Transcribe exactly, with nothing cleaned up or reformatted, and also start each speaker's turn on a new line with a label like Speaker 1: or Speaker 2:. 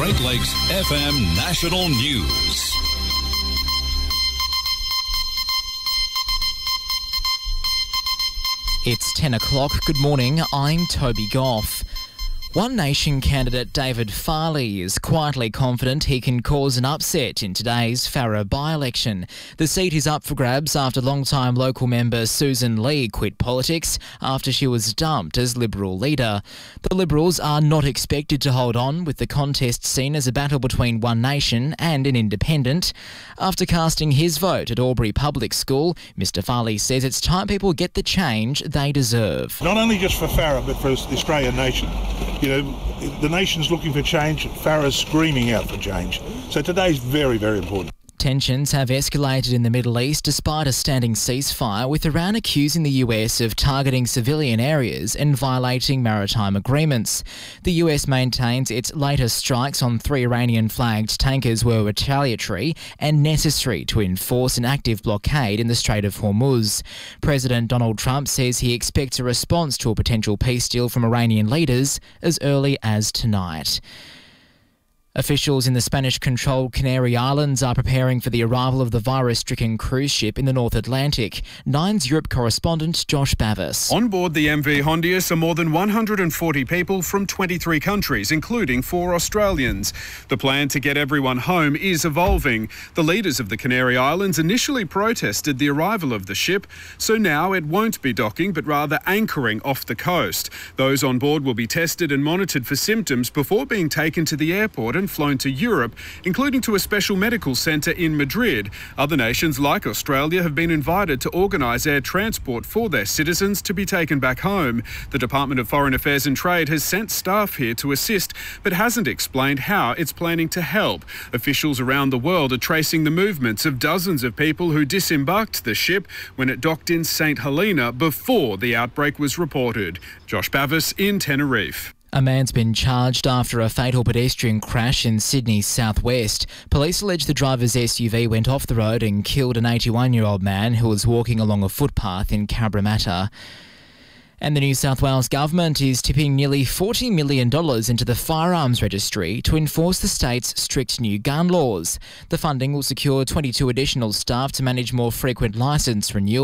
Speaker 1: Great Lakes F M National News.
Speaker 2: It's ten o'clock. Good morning. I'm Toby Goff. One Nation candidate David Farley is quietly confident he can cause an upset in today's Farrer by-election. The seat is up for grabs after long-time local member Susan Lee quit politics after she was dumped as Liberal leader. The Liberals are not expected to hold on, with the contest seen as a battle between One Nation and an independent. After casting his vote at Albury Public School, Mr Farley says it's time people get the change they deserve.
Speaker 3: Not only just for Farrer, but for the Australian nation. You know, the nation's looking for change, Farrer's screaming out for change. So today's very, very important.
Speaker 2: Tensions have escalated in the Middle East despite a standing ceasefire, with Iran accusing the U S of targeting civilian areas and violating maritime agreements. The U S maintains its latest strikes on three Iranian-flagged tankers were retaliatory and necessary to enforce an active blockade in the Strait of Hormuz. President Donald Trump says he expects a response to a potential peace deal from Iranian leaders as early as tonight. Officials in the Spanish-controlled Canary Islands are preparing for the arrival of the virus-stricken cruise ship in the North Atlantic. Nine's Europe correspondent Josh Bavis.
Speaker 4: On board the M V Hondius are more than one hundred forty people from twenty-three countries, including four Australians. The plan to get everyone home is evolving. The leaders of the Canary Islands initially protested the arrival of the ship, so now it won't be docking but rather anchoring off the coast. Those on board will be tested and monitored for symptoms before being taken to the airport and flown to Europe, including to a special medical centre in Madrid. Other nations like Australia have been invited to organise air transport for their citizens to be taken back home. The Department of Foreign Affairs and Trade has sent staff here to assist, but hasn't explained how it's planning to help. Officials around the world are tracing the movements of dozens of people who disembarked the ship when it docked in Saint Helena before the outbreak was reported. Josh Bavis in Tenerife.
Speaker 2: A man's been charged after a fatal pedestrian crash in Sydney's southwest. Police allege the driver's S U V went off the road and killed an eighty-one-year-old man who was walking along a footpath in Cabramatta. And the New South Wales government is tipping nearly forty million dollars into the firearms registry to enforce the state's strict new gun laws. The funding will secure twenty-two additional staff to manage more frequent licence renewals